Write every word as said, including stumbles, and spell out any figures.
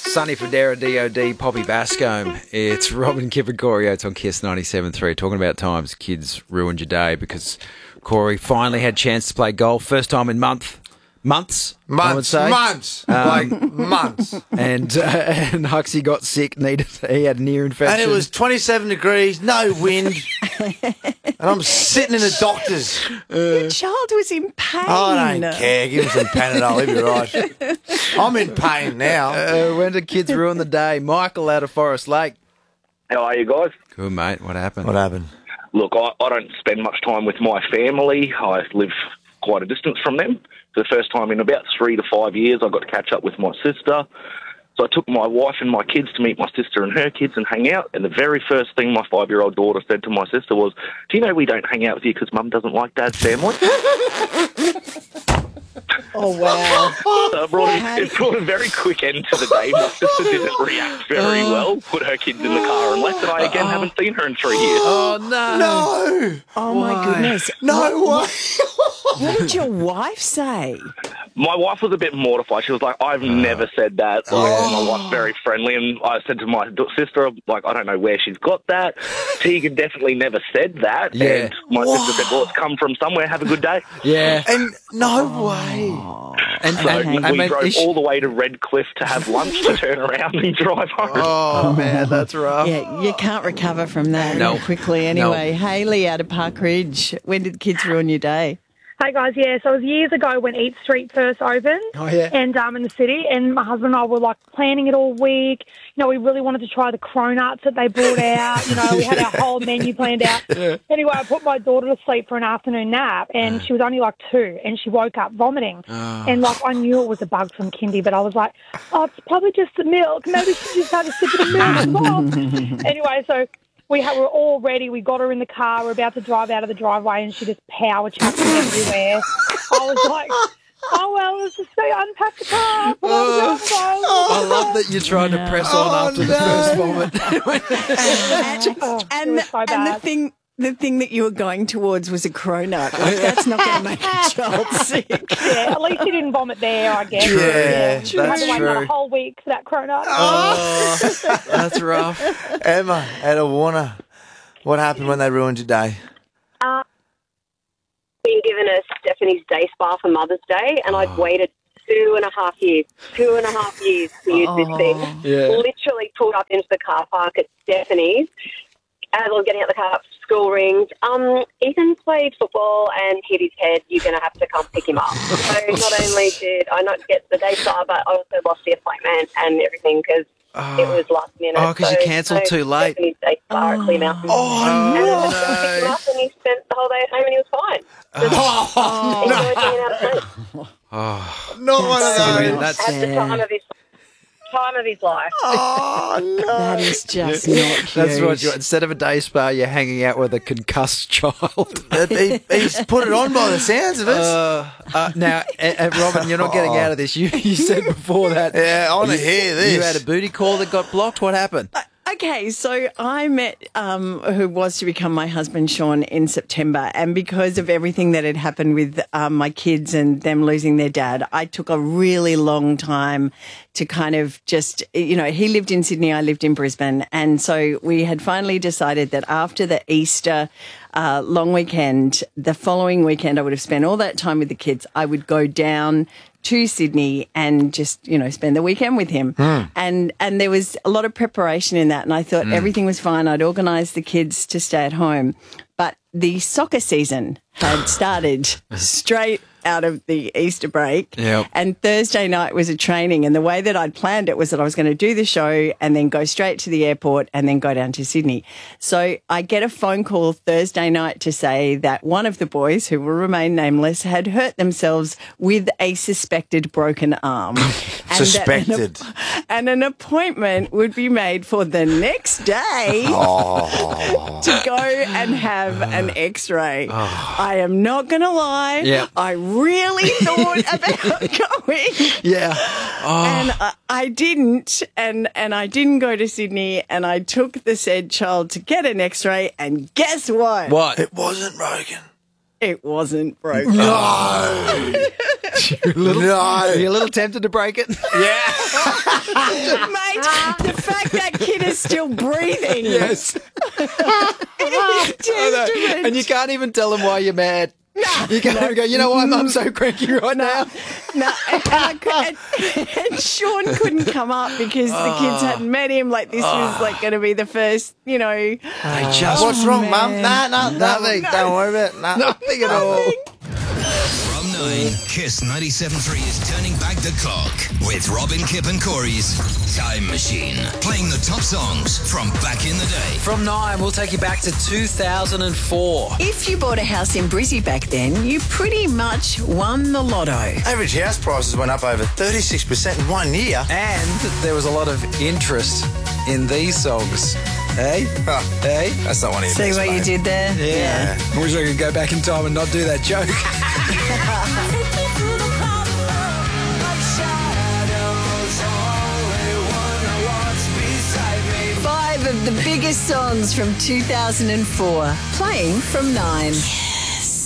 Sonny Fodera, D O D, Poppy Bascombe. It's Robin Kipagorio. It's on Kiss ninety-seven point three. Talking about times kids ruined your day because Corey finally had a chance to play golf. First time in month, months, months, I would say. months, um, like months. And uh, and Huxley got sick. Needed he had an ear infection. And it was twenty-seven degrees, no wind, and I'm sitting in the doctor's. Your child was in pain. Oh, I don't care. Give him some Panadol. He'll be right. I'm in pain now. Uh, when did kids ruin the day? Michael out of Forest Lake. How are you guys? Good, mate. What happened? What happened? Look, I, I don't spend much time with my family. I live quite a distance from them. For the first time in about three to five years, I got to catch up with my sister. So I took my wife and my kids to meet my sister and her kids and hang out. And the very first thing my five-year-old daughter said to my sister was, "Do you know we don't hang out with you because Mum doesn't like Dad's family?" Oh, wow. So it, brought a, it brought a very quick end to the day. My sister didn't react very well, put her kids in the car and left, and I again haven't seen her in three years. Oh, no. No. Oh, my goodness. No way. What did your wife say? My wife was a bit mortified. She was like, "I've never said that." Like, Oh. my wife's very friendly, and I said to my d- sister, like, "I don't know where she's got that. Tegan definitely never said that." Yeah. And my sister said, "Well, it's come from somewhere. Have a good day." Yeah. And no way. And, So and, we I mean, drove is she- all the way to Redcliffe to have lunch to turn around and drive home. Oh, man, that's rough. Yeah, you can't recover from that No. quickly anyway. Hayley out of Park Ridge. When did kids ruin your day? Hey guys, yeah, so it was years ago when Eat Street first opened, Oh, yeah. and um, in the city, and my husband and I were like planning it all week. You know, we really wanted to try the cronuts that they brought out. You know, we had our whole menu planned out. Yeah. Anyway, I put my daughter to sleep for an afternoon nap, and she was only like two, and she woke up vomiting. Oh. And like I knew it was a bug from kindy, but I was like, "Oh, it's probably just the milk. Maybe she just had a sip of the milk." Anyway, so. We had, we were all ready. We got her in the car. We're about to drive out of the driveway, and she just power chucked me everywhere. I was like, "Oh well, let's just say unpack the car." Put on the driver's I love that you're trying to press on Oh, after the no. first vomit. Oh, it And, was so and the bad. thing the thing that you were going towards was a cronut. Like, that's not going to make a child sick. Yeah, at least she didn't vomit there, I guess. True. Yeah, She had that's to wait true. a whole week for that cronut. Oh, that's rough. Emma out of Warner. What happened when they ruined your day? Uh, been given a Stephanie's Day Spa for Mother's Day, and I'd waited two and a half years, two and a half years to use this thing. Yeah. Literally pulled up into the car park at Stephanie's. As I was getting out the car, school rings. Um, Ethan played football and hit his head. You're going to have to come pick him up. So not only did I not get the Day Spa, but I also lost the appointment and everything because it was last minute. Oh, 'cause you cancelled too late. Stephanie's Day Spa at Clear Mountain. Oh, And then I no. picked him up and he spent the whole day at home and he was fine. Just Oh, enjoyed being out of home. Oh, not one of I mean, those. that's At the time of his time of his life. Oh, no. That is just not cute. that's what you. Instead of a day spa, you're hanging out with a concussed child. he, he's put it on by the sounds of it. Uh, uh, now, uh, uh, Robin, you're not getting out of this. You, you said before that. Yeah, I want to hear this. You had a booty call that got blocked. What happened? Okay, so I met um, who was to become my husband, Sean, in September. And because of everything that had happened with um, my kids and them losing their dad, I took a really long time to kind of just, you know, he lived in Sydney, I lived in Brisbane. And so we had finally decided that after the Easter uh, long weekend, the following weekend, I would have spent all that time with the kids. I would go down to Sydney and just, you know, spend the weekend with him. Mm. And and there was a lot of preparation in that. And I thought mm. everything was fine. I'd organised the kids to stay at home. But the soccer season had started straight out of the Easter break. Yep. And Thursday night was a training. And the way that I'd planned it was that I was going to do the show and then go straight to the airport and then go down to Sydney. So I get a phone call Thursday night to say that one of the boys, who will remain nameless, had hurt themselves with a suspected broken arm. And Suspected. That an, and an appointment would be made for the next day Oh. to go and have an x-ray. I am not going to lie. Yep. I really thought about going. Yeah. Oh. And I, I didn't, and, and I didn't go to Sydney, and I took the said child to get an x-ray, and guess what? What? It wasn't broken. It wasn't broken. No. You're a little, No. You're a little tempted to break it. Yeah. Mate, the fact that kid is still breathing. Yes. Testament. And you can't even tell them why you're mad. No. You can't even go, you know why Mum's so cranky right now? No, and, and, I could, and, and Sean couldn't come up because the kids hadn't met him. Like, this was like going to be the first, you know. They just What's wrong, man. Mum? Nah, nah, nothing. Don't worry about it. Nah. nothing at all. From nine, Kiss ninety-seven point three is turning back the clock with Robin, Kip and Corey's Time Machine. Playing the top songs from back in the day. From nine, we'll take you back to two thousand four. If you bought a house in Brizzy back then, you pretty much won the lotto. Average house prices went up over thirty-six percent in one year. And there was a lot of interest in these songs. Hey? Huh. Hey? That's not one of your See best, what you mate. did there? Yeah. I wish I could go back in time and not do that joke. Five of the biggest songs from two thousand four, playing from nine.